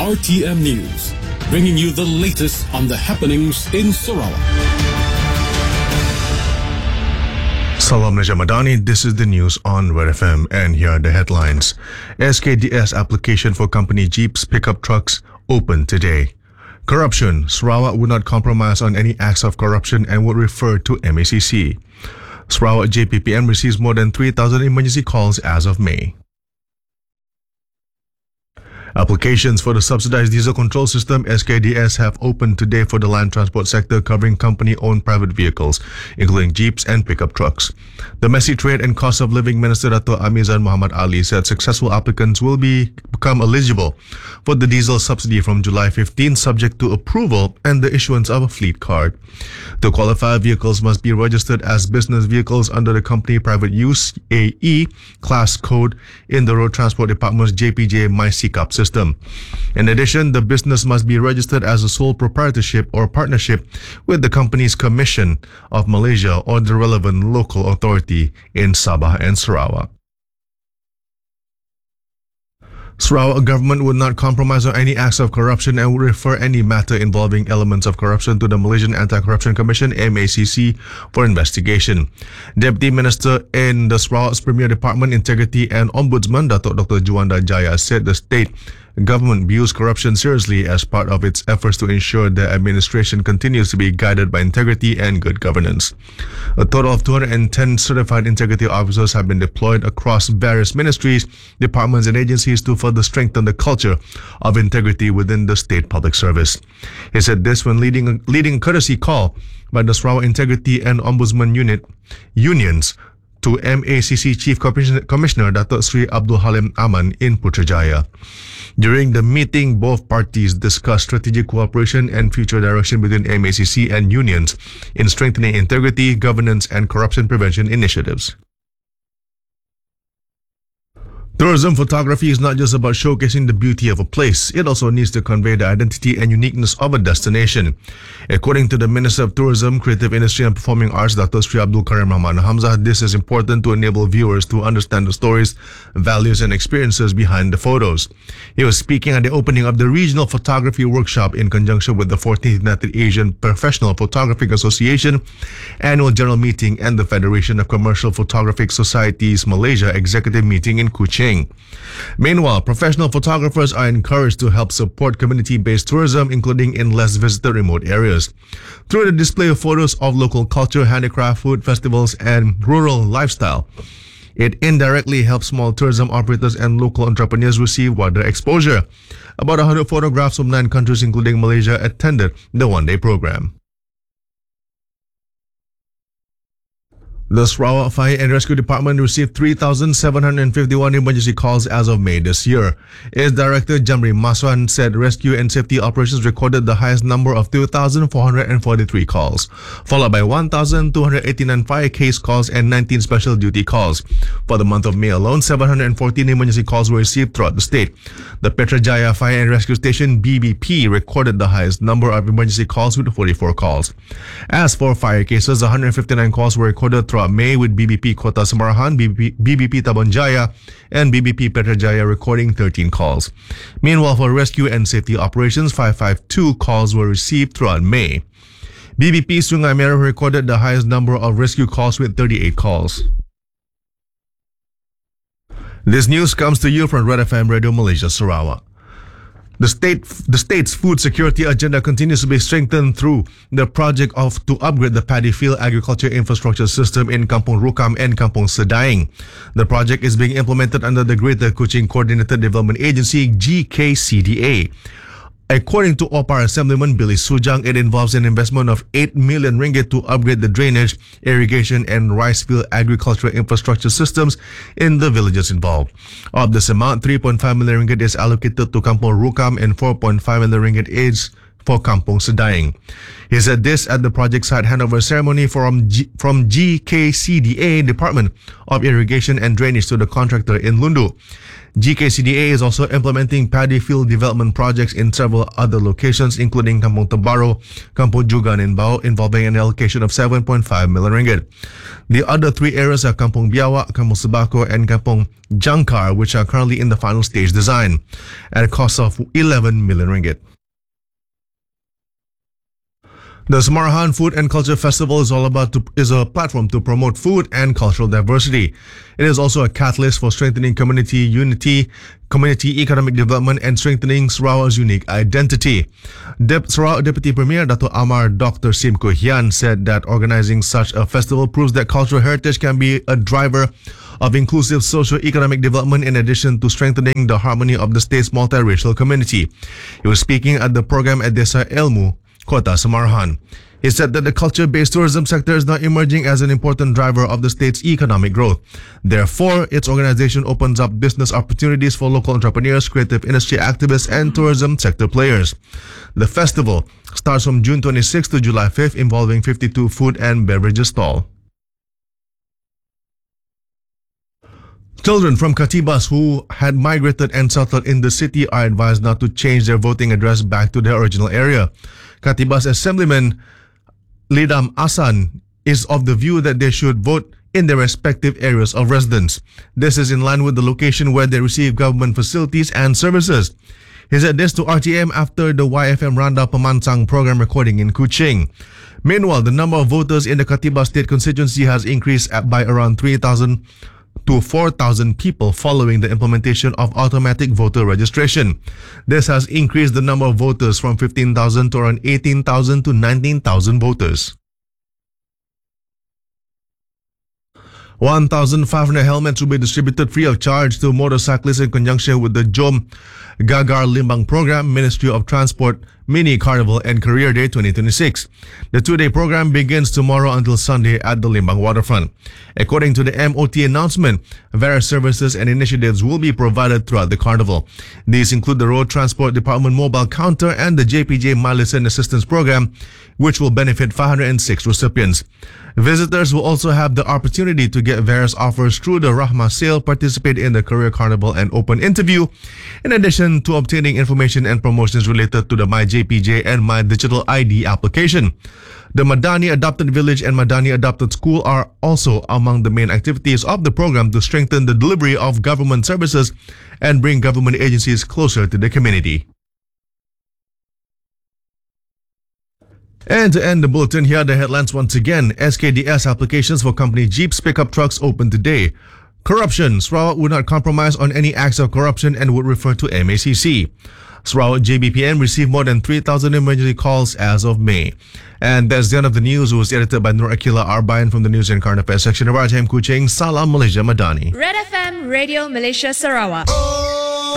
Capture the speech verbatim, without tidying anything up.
R T M News, bringing you the latest on the happenings in Sarawak. Salam Malaysia Madani, this is the news on Red F M and here are the headlines. S K D S application for company jeeps, pickup trucks open today. Corruption, Sarawak would not compromise on any acts of corruption and would refer to M A C C. Sarawak J P P M receives more than three thousand emergency calls as of May. Applications for the subsidized diesel control system S K D S have opened today for the land transport sector covering company-owned private vehicles, including jeeps and pickup trucks. The Messy Trade and Cost of Living Minister Dato' Amizan Muhammad Ali said successful applicants will be become eligible for the diesel subsidy from July fifteenth, subject to approval and the issuance of a fleet card. To qualify, vehicles must be registered as business vehicles under the Company Private Use A E class code in the Road Transport Department's J P J MySeaCup system. In addition, the business must be registered as a sole proprietorship or partnership with the Companies Commission of Malaysia or the relevant local authority in Sabah and Sarawak. Sarawak government would not compromise on any acts of corruption and would refer any matter involving elements of corruption to the Malaysian Anti-Corruption Commission M A C C for investigation. Deputy Minister in the Sarawak's Premier Department, Integrity and Ombudsman, Dato' Doctor Juanda Jaya, said the state government views corruption seriously as part of its efforts to ensure the administration continues to be guided by integrity and good governance. A total of two hundred ten certified integrity officers have been deployed across various ministries, departments and agencies to further strengthen the culture of integrity within the state public service. He said this when leading, leading a courtesy call by the Sarawak Integrity and Ombudsman Unit unions to M A C C Chief Commissioner Dato' Sri Abdul Halim Aman in Putrajaya. During the meeting, both parties discussed strategic cooperation and future direction between M A C C and unions in strengthening integrity, governance, and corruption prevention initiatives. Tourism photography is not just about showcasing the beauty of a place, it also needs to convey the identity and uniqueness of a destination. According to the Minister of Tourism, Creative Industry and Performing Arts, Doctor Sri Abdul Karim Rahman Hamzah, this is important to enable viewers to understand the stories, values and experiences behind the photos. He was speaking at the opening of the Regional Photography Workshop in conjunction with the fourteenth United Asian Professional Photographic Association Annual General Meeting and the Federation of Commercial Photographic Societies Malaysia Executive Meeting in Kuching. Meanwhile, professional photographers are encouraged to help support community-based tourism, including in less visited remote areas. Through the display of photos of local culture, handicraft, food, festivals, and rural lifestyle, it indirectly helps small tourism operators and local entrepreneurs receive wider exposure. About one hundred photographs from nine countries, including Malaysia, attended the one-day program. The Sarawak Fire and Rescue Department received three thousand seven hundred fifty-one emergency calls as of May this year. Its Director Jamri Maswan said rescue and safety operations recorded the highest number of two thousand four hundred forty-three calls, followed by one thousand two hundred eighty-nine fire case calls and nineteen special duty calls. For the month of May alone, seven hundred fourteen emergency calls were received throughout the state. The Putrajaya Fire and Rescue Station B B P recorded the highest number of emergency calls with forty-four calls. As for fire cases, one hundred fifty-nine calls were recorded throughout May, with B B P Kota Samarahan, B B P, B B P Tabon Jaya, and B B P Putrajaya recording thirteen calls. Meanwhile, for rescue and safety operations, five hundred fifty-two calls were received throughout May. B B P Sungai Merah recorded the highest number of rescue calls with thirty-eight calls. This news comes to you from Red F M Radio Malaysia, Sarawak. The state, the state's food security agenda continues to be strengthened through the project of to upgrade the paddy field agriculture infrastructure system in Kampung Rukam and Kampung Sedaing. The project is being implemented under the Greater Kuching Coordinated Development Agency (G K C D A). According to O P A R Assemblyman Billy Sujang, it involves an investment of eight million ringgit to upgrade the drainage, irrigation and rice field agricultural infrastructure systems in the villages involved. Of this amount, three point five million ringgit is allocated to Kampung Rukam and four point five million ringgit is for Kampung Sedaing. He said this at the project site handover ceremony from G- from G K C D A Department of Irrigation and Drainage to the contractor in Lundu. G K C D A is also implementing paddy field development projects in several other locations, including Kampung Tabaro, Kampung Jugan in Bao, involving an allocation of seven point five million ringgit. The other three areas are Kampung Biawak, Kampung Sebako, and Kampung Jangkar, which are currently in the final stage design, at a cost of eleven million ringgit. The Samarahan Food and Culture Festival is all about to, is a platform to promote food and cultural diversity. It is also a catalyst for strengthening community unity, community economic development, and strengthening Sarawar's unique identity. Dep- Sarawak Deputy Premier Dato' Amar Doctor Simko Hian said that organizing such a festival proves that cultural heritage can be a driver of inclusive socio-economic development in addition to strengthening the harmony of the state's multiracial community. He was speaking at the program at Desa Elmu, Kota Samarahan. He said that the culture-based tourism sector is now emerging as an important driver of the state's economic growth. Therefore, its organization opens up business opportunities for local entrepreneurs, creative industry activists, and tourism sector players. The festival starts from June twenty-sixth to July fifth, involving fifty-two food and beverages stalls. Children from Katibas who had migrated and settled in the city are advised not to change their voting address back to their original area. Katibas Assemblyman Lidam Asan is of the view that they should vote in their respective areas of residence. This is in line with the location where they receive government facilities and services. He said this to R T M after the Y F M Randa Pemansang program recording in Kuching. Meanwhile, the number of voters in the Katibas state constituency has increased by around three thousand to four thousand people following the implementation of automatic voter registration. This has increased the number of voters from fifteen thousand to around eighteen thousand to nineteen thousand voters. one thousand five hundred helmets will be distributed free of charge to motorcyclists in conjunction with the Jom Gagar Limbang program, Ministry of Transport, Mini Carnival and Career Day twenty twenty-six. The two-day program begins tomorrow until Sunday at the Limbang waterfront. According to the M O T announcement, various services and initiatives will be provided throughout the carnival. These include the Road Transport Department Mobile Counter and the J P J Milestone Assistance Program, which will benefit five hundred six recipients. Visitors will also have the opportunity to get various offers through the Rahma sale, participate in the Career Carnival and Open Interview, in addition to obtaining information and promotions related to the My J P J and My Digital I D application. The Madani Adopted Village and Madani Adopted School are also among the main activities of the program to strengthen the delivery of government services and bring government agencies closer to the community. And to end the bulletin, here are the headlines once again. S K D S applications for company Jeeps pickup trucks open today. Corruption. Sarawak would not compromise on any acts of corruption and would refer to M A C C. Sarawak J B P M received more than three thousand emergency calls as of May. And that's the end of the news. It was edited by Nur Akila Arbayan from the News and Current Affairs section of R T M Kuching. Salam Malaysia Madani. Red F M Radio Malaysia Sarawak.